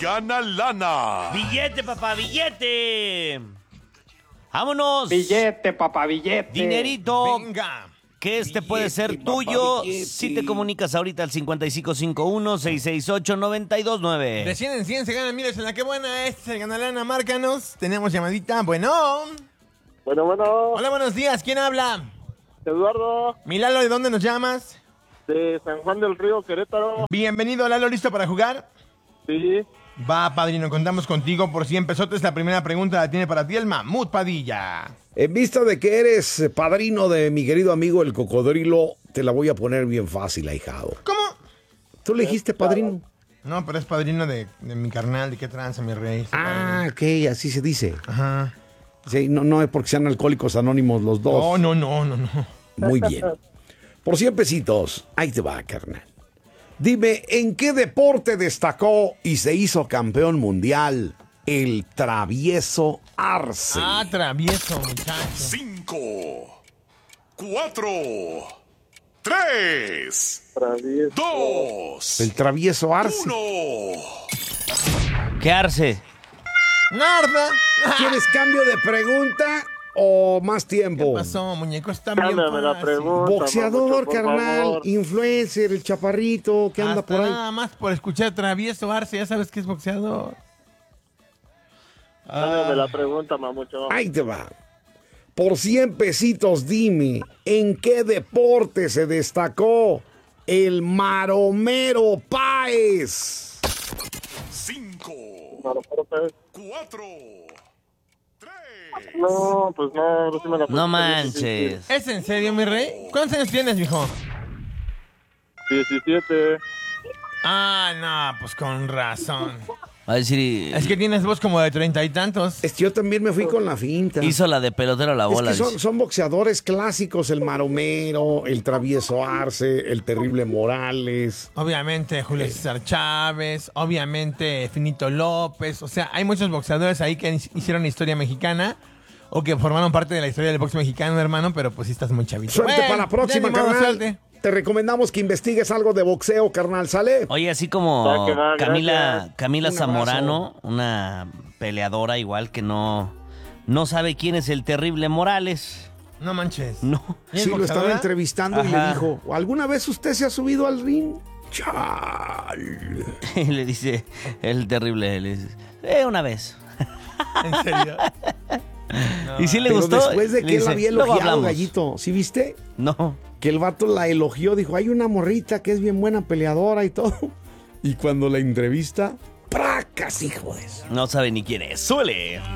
gana lana. ¡Billete, papá, billete! ¡Vámonos! Billete, papá, billete. Dinerito. Venga. Que puede Billete, ser papá, tuyo billete. si te comunicas ahorita al 5551-668-929. De 100 en 100 se ganan miles en la que buena. Este es el Ganalana, márcanos. Tenemos llamadita. Bueno. Bueno. Hola, buenos días. ¿Quién habla? Eduardo, Milalo, ¿de dónde nos llamas? de San Juan del Río, Querétaro. Bienvenido, Lalo. ¿Listo para jugar? Sí. Va, padrino, contamos contigo por 100 pesotes. La primera pregunta la tiene para ti el Mamut Padilla. En vista de que eres padrino de mi querido amigo el cocodrilo, te la voy a poner bien fácil, ahijado. ¿Cómo? ¿Tú le dijiste padrino? No, pero es padrino de mi carnal. ¿De qué tranza, mi rey? Ah, ok, así se dice. Ajá. Sí, no es porque sean alcohólicos anónimos los dos. No. Muy bien. Por 100 pesitos, ahí te va, carnal. Dime, ¿en qué deporte destacó y se hizo campeón mundial el travieso Arce? Ah, travieso, muchacho. 5, 4, 3, Travieso. 2, El travieso Arce. 1. ¿Qué arce? ¡Narda! ¿Quieres cambio de pregunta o más ¿Qué tiempo? pasó, muñeco? Está bien Cámbiame la fácil. pregunta. Boxeador, Mamucho, por carnal, favor. influencer, el chaparrito que anda Hasta por ahí. nada más por escuchar travieso Arce, ya sabes que es boxeador. Cámbiame la pregunta, Mamucho. Ahí te va. Por 100 pesitos, dime, ¿en qué deporte se destacó el Maromero Páez? 5, Para, 4, 3. No, pues no sí me la No pregunta, manches. ¿Es en serio, mi rey? ¿Cuántos años tienes, mijo? 17. Ah, no, pues con razón. Va a decir, Es que tienes voz como de 30 y tantos. Yo también me fui con la finta. hizo la de pelotero a la Es bola. que dice. son boxeadores clásicos, el Maromero, el Travieso Arce, el Terrible Morales. Obviamente Julio César Chávez, obviamente Finito López. O sea, hay muchos boxeadores ahí que hicieron historia mexicana o que formaron parte de la historia del box mexicano, hermano, pero pues sí estás muy chavito. Suerte Bueno, para la próxima, ya ni modo, carnal. suerte. Te recomendamos que investigues algo de boxeo, carnal, ¿sale? Oye, así como Va que va, Camila Un abrazo. Zamorano, una peleadora igual que no sabe quién es el Terrible Morales. No manches. No. ¿Y es Sí, lo estaba boxeadora? entrevistando y le Ajá. dijo, ¿alguna vez usted se ha subido al ring? Chal. Y le dice el Terrible, le dice, una vez. ¿En serio? Y sí le Pero gustó. después de le que él dice, había "Luego elogiado, hablamos". Gallito, ¿sí viste? No. Que el vato la elogió, dijo, hay una morrita que es bien buena peleadora y todo. Y cuando la entrevista, ¡pracas, hijo de eso! No sabe ni quién es. ¡Súbele!